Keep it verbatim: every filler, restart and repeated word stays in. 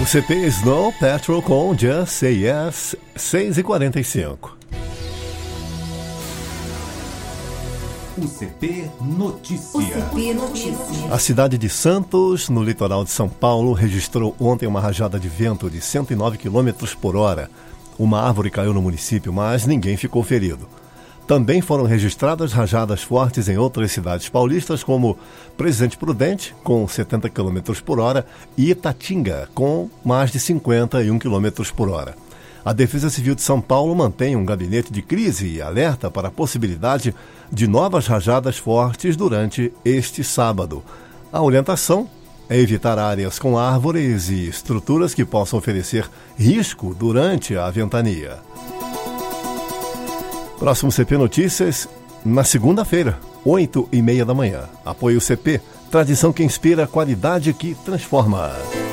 O C P Snow Patrol com Just Say Yes, seis e quarenta e cinco. O C P Notícia. O C P Notícia. A cidade de Santos, no litoral de São Paulo, registrou ontem uma rajada de vento de cento e nove quilômetros por hora. Uma árvore caiu no município, mas ninguém ficou ferido. Também foram registradas rajadas fortes em outras cidades paulistas, como Presidente Prudente, com setenta quilômetros por hora, e Itatinga, com mais de cinquenta e um quilômetros por hora. A Defesa Civil de São Paulo mantém um gabinete de crise e alerta para a possibilidade de novas rajadas fortes durante este sábado. A orientação é evitar áreas com árvores e estruturas que possam oferecer risco durante a ventania. Próximo C P Notícias, na segunda-feira, oito e meia da manhã. Apoio C P, tradição que inspira, qualidade que transforma.